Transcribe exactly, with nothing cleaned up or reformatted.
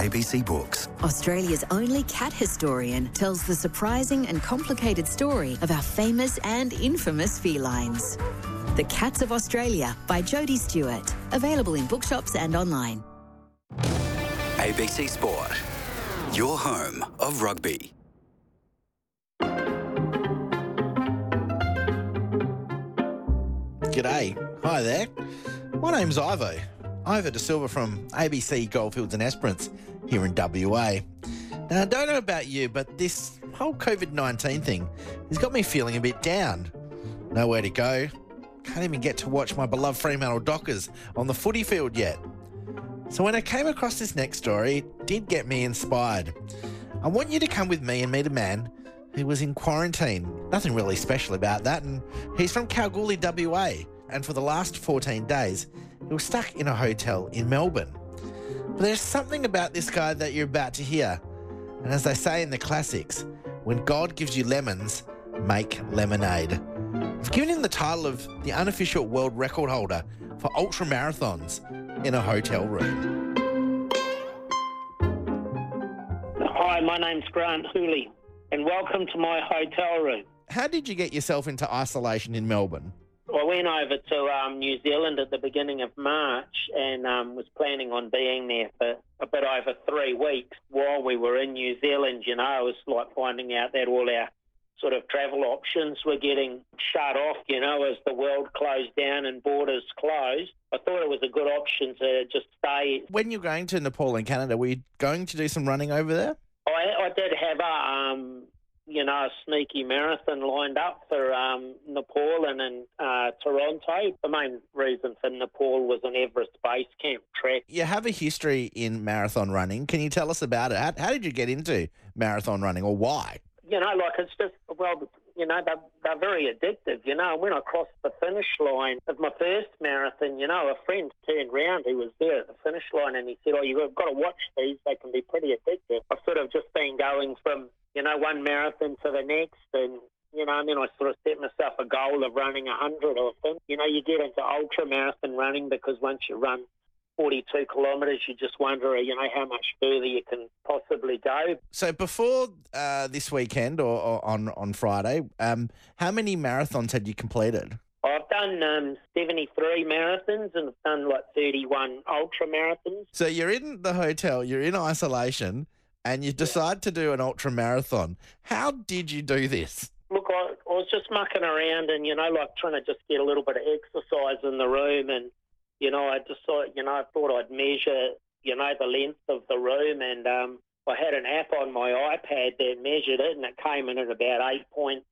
A B C Books. Australia's only cat historian tells the surprising and complicated story of our famous and infamous felines. The Cats of Australia by Jodie Stewart. Available in bookshops and online. A B C Sport. Your home of rugby. G'day. Hi there. My name's Ivo. Ivo De Silva from A B C Goldfields and Esperance here in W A. Now, I don't know about you, but this whole COVID nineteen thing has got me feeling a bit down. Nowhere to go. Can't even get to watch my beloved Fremantle Dockers on the footy field yet. So when I came across this next story, it did get me inspired. I want you to come with me and meet a man who was in quarantine. Nothing really special about that, and he's from Kalgoorlie, W A, and for the last fourteen days, he was stuck in a hotel in Melbourne. But there's something about this guy that you're about to hear, and as they say in the classics, when God gives you lemons, make lemonade. I've given him the title of the unofficial world record holder for ultra marathons in a hotel room. Hi, my name's Grant Hooley, and welcome to my hotel room. How did you get yourself into isolation in Melbourne? I went over to um, New Zealand at the beginning of March and um, was planning on being there for a bit over three weeks. While we were in New Zealand, you know, it was like finding out that all our sort of travel options were getting shut off, you know, as the world closed down and borders closed. I thought it was a good option to just stay. When you're going to Nepal and Canada, were you going to do some running over there? I, I did have a, um, you know, a sneaky marathon lined up for um, Nepal and in uh, Toronto. The main reason for Nepal was an Everest Base Camp trek. You have a history in marathon running. Can you tell us about it? How, how did you get into marathon running, or why? You know, like it's just, well, you know, they're, they're very addictive, you know. When I crossed the finish line of my first marathon, you know, a friend turned round who was there at the finish line and he said, oh, you've got to watch these. They can be pretty addictive. I've sort of just been going from, you know, one marathon to the next and, you know, and then I sort of set myself a goal of running a hundred of them. You know, you get into ultra marathon running because once you run forty-two kilometres, you just wonder, you know, how much further you can possibly go. So before uh, this weekend or, or on, on Friday, um, how many marathons had you completed? I've done um, seventy-three marathons and I've done like thirty-one ultra marathons. So you're in the hotel, you're in isolation, and you decide to do an ultra marathon. How did you do this? Look, I, I was just mucking around and, you know, like trying to just get a little bit of exercise in the room and, you know, I just thought, you know, I thought I'd measure, you know, the length of the room and um, I had an app on my iPad that measured it and it came in at about eight point